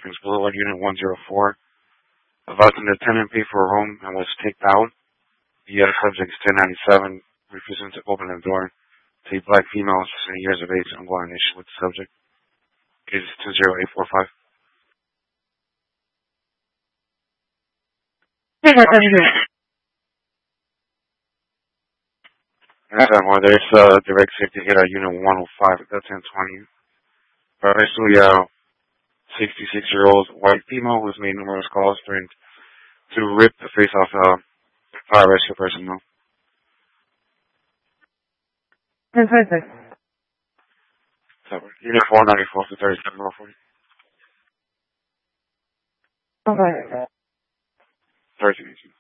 Perkins Boulevard, Unit 104. About an attendant paid for a room and was kicked out. The subject is 1097, refusing to open the door to a black female, 60 years of age, ongoing issue with the subject. Case 20845. Well, there's direct safety hit at Unit 105 at 1020. Basically, 66-year-old white female who's made numerous calls threatening to rip the face off fire rescue personnel. So, Unit 494 to 3740. Okay. 1318.